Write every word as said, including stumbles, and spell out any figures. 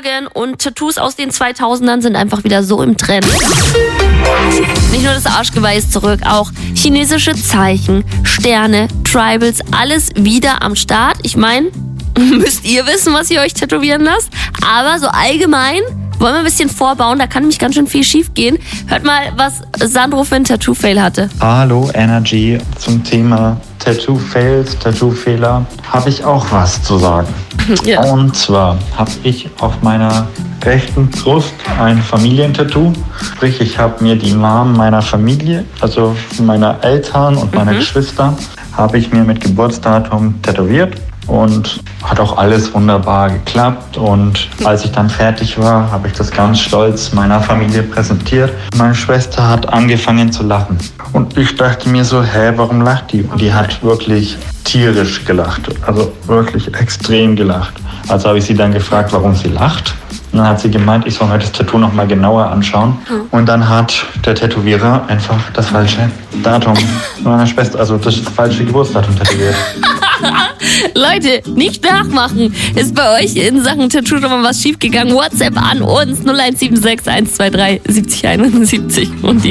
Morgen und Tattoos aus den zweitausendern sind einfach wieder so im Trend. Nicht nur das Arschgeweih ist zurück, auch chinesische Zeichen, Sterne, Tribals, alles wieder am Start. Ich meine, müsst ihr wissen, was ihr euch tätowieren lasst, aber so allgemein wollen wir ein bisschen vorbauen, da kann nämlich ganz schön viel schief gehen. Hört mal, was Sandro für ein Tattoo-Fail hatte. Hallo Energy, zum Thema Tattoo-Fails, Tattoo-Fehler habe ich auch was zu sagen. Ja. Und zwar habe ich auf meiner rechten Brust ein Familientattoo. Sprich, ich habe mir die Namen meiner Familie, also meiner Eltern und meiner mhm. Geschwister, habe ich mir mit Geburtsdatum tätowiert. Und hat auch alles wunderbar geklappt. Und als ich dann fertig war, habe ich das ganz stolz meiner Familie präsentiert. Meine Schwester hat angefangen zu lachen. Und ich dachte mir so, hä, warum lacht die? Und die hat wirklich tierisch gelacht. Also wirklich extrem gelacht. Also habe ich sie dann gefragt, warum sie lacht. Und dann hat sie gemeint, ich soll mir das Tattoo nochmal genauer anschauen. Und dann hat der Tätowierer einfach das falsche Datum meiner Schwester, also das falsche Geburtsdatum tätowiert. Leute, nicht nachmachen. Ist bei euch in Sachen Tattoo schon mal was schiefgegangen? WhatsApp an uns null eins sieben sechs eins zwei drei sieben null eins sieben und ihr?